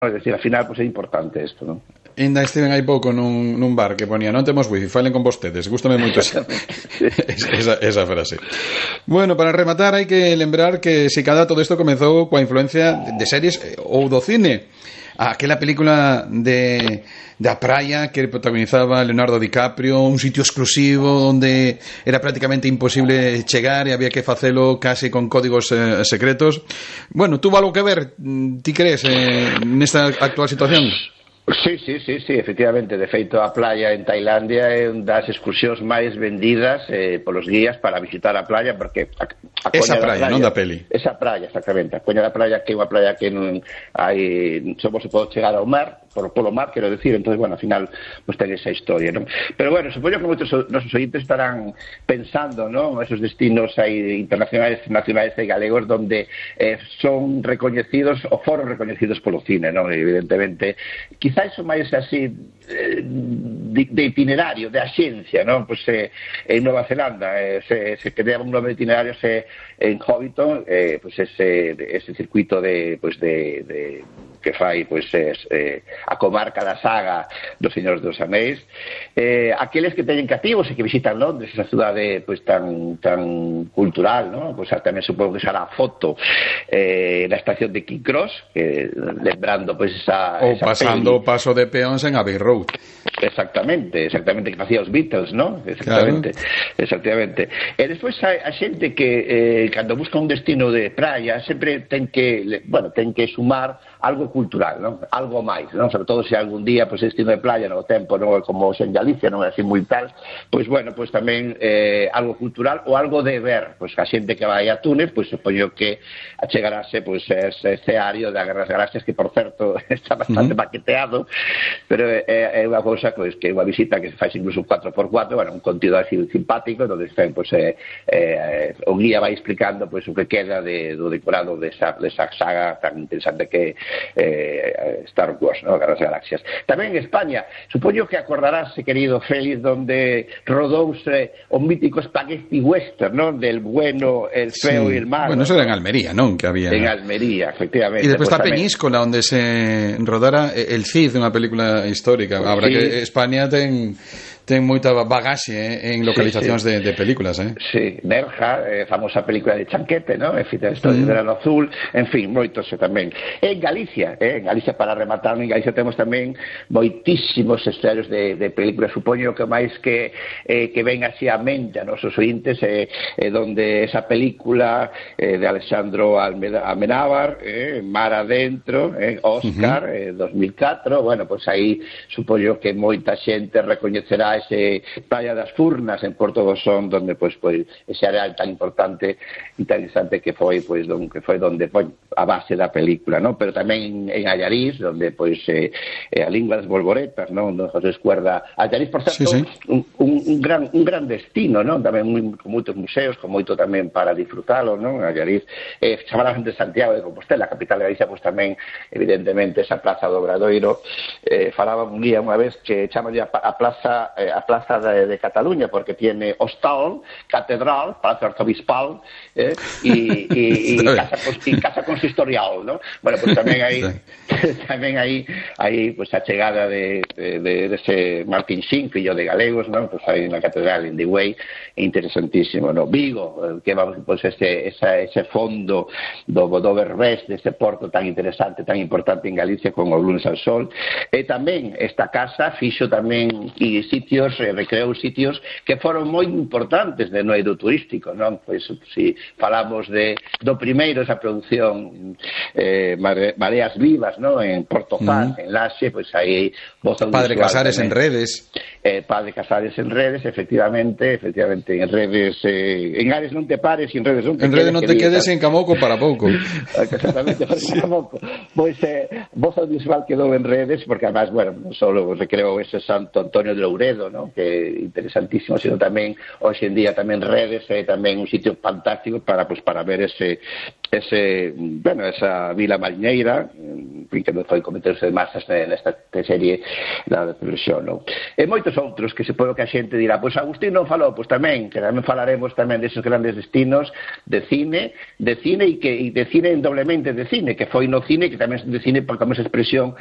Es decir, al final, pues é importante isto, non? Ainda estiven hai pouco nun bar que ponía non temos wifi, falen con vostedes. Gústame moito esa frase. Bueno, para rematar hai que lembrar que se cada todo isto comezou coa influencia de series ou do cine. Aquela película de A Praia que protagonizaba Leonardo DiCaprio, un sitio exclusivo onde era prácticamente imposible chegar e había que facelo casi con códigos secretos. Bueno, tuvo algo que ver, ti crees, nesta actual situación? Sí, efectivamente. De feito, a playa en Tailandia é unha das excursións máis vendidas polos guías para visitar a playa, porque a esa praia, non da peli. Esa praia, exactamente. A Coña da Praia, que é unha praia que non hai, só se pode chegar ao mar, polo mar, quero decir, entonces, bueno, al final, pues ten esa historia, ¿no? Pero bueno, supoño que moitos nosos ointes estarán pensando, ¿no? Esos destinos aí internacionais, nacionais e galegos donde son recoñecidos ou foron recoñecidos polo cine, ¿no? Evidentemente, quizás son máis así de itinerario, de axencia, ¿no? Pues en Nueva Zelanda se creaba un nome de itinerario en Hobbiton, pues ese circuito de que fai pues a comarca da saga dos Señores dos Anéis, aqueles que teñen cativos e que visitan Londres, esa cidade pues tan cultural, ¿no? Pues tamén supongo que será a foto na estación de King Cross, lembrando pues esa pasando o paso de peóns en Abbey Road. Exactamente, que facía os Beatles, ¿no? Exactamente. E despois a xente que cando busca un destino de praia sempre ten que sumar algo cultural, ¿no? Algo máis, ¿no? Sobre todo se algún día pues destino de playa no tempo, non é como en Galicia, non é así moi tal, pues bueno, pues tamén algo cultural ou algo de ver, pues a xente que vai a Túnez, pues supoño que achegarase pues ese ceario da Guerra das Galaxias, que por certo está bastante maqueteado, pero é unha cousa pues que é unha visita que se faz incluso 4x4, bueno, un contido así simpático, onde estén pues o guía vai explicando pues o que queda do decorado desa saga tan interesante que Star Wars, ¿no? Guerra das Galaxias. Tamén en España, supoño que acordarás, querido Félix, donde rodouse o mítico spaghetti western, ¿no? Del bueno, el feo y el malo. Bueno, eso era en Almería, non? Que había en Almería, efectivamente. E despois está Peñíscola, onde se rodara El Cid, unha película histórica. Habrá que España ten moita bagaxe en localizacións de películas, Sí, Nerja, famosa película de Chanquete, ¿no? En fin, a historia de Verano Azul, en fin, moitos tamén. En Galicia, para rematar, en Galicia temos tamén moitísimos estreos de películas, supoño que máis que ven así a mente a nosos ointes, donde esa película de Alexandro Amenábar, Mar Adentro, Oscar, 2004, bueno, pues aí supoño que moita xente recoñecerá ese Praia das Furnas en Porto do Son, donde pues ese areal tan importante e tan interesante que foi donde foi a base da película, ¿no? Pero tamén en Allariz, donde pues a lingua das bolboretas, ¿no? Donde José Escuerda, Allariz, por certo, sí. un gran destino, ¿no? Tamén con moitos museos, con moito tamén para disfrutalo, ¿no? Allariz, chamada de Santiago de Compostela, a capital de Galicia, pues tamén evidentemente esa plaza do Obradoiro, falaba un guía unha vez que chama a plaza de Cataluña, porque tiene hostal, catedral, palacio arzobispal y casa consistorial, ¿no? Bueno, pues tamén hai pues a chegada de ese Martín Xin, fillo de galegos, ¿no? Pues hai unha catedral en Digüey interesantísimo, ¿no? Vigo, que vamos, pues ese fondo do Berbés, dese porto tan interesante, tan importante en Galicia, con o lunes al sol, e tamén esta casa fixo tamén recreou sitios que foron moi importantes no eido turístico, non? Pois si falamos do primeiro, esa produción Mareas Vivas, non? En Portofán, en Laxe, pois aí Padre Casares en Redes. Padre Casares en Redes, efectivamente, en Redes, en Ares non te pares e en Redes non te quedes. En Redes non te quedes en Camoco para pouco. Exactamente, para Camoco. Pois voz audiovisual quedou en Redes, porque además, bueno, non só recreou ese Santo Antonio de Loureda, Toledo, ¿no? Que é interesantísimo, sino tamén hoxe en día tamén redes é tamén un sitio fantástico para ver esa vila mariñeira, que non foi cometerse de masas nesta serie da televisión, non? E moitos outros que se pode que a xente dirá, pois Agustín non falou, pois tamén, que tamén falaremos tamén deses grandes destinos de cine e de cine doblemente de cine, que foi no cine, que tamén de cine, porque como esa expresión